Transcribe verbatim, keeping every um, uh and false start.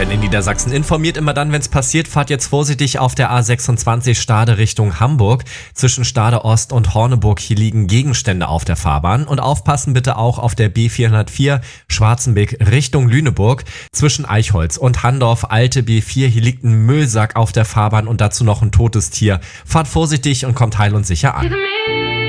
Antenne Niedersachsen informiert immer dann, wenn es passiert. Fahrt jetzt vorsichtig auf der A sechsundzwanzig Stade Richtung Hamburg. Zwischen Stade Ost und Horneburg, hier liegen Gegenstände auf der Fahrbahn. Und aufpassen bitte auch auf der B vierhundertvier Schwarzenbeck Richtung Lüneburg. Zwischen Eichholz und Handorf, alte B vier, hier liegt ein Müllsack auf der Fahrbahn und dazu noch ein totes Tier. Fahrt vorsichtig und kommt heil und sicher an.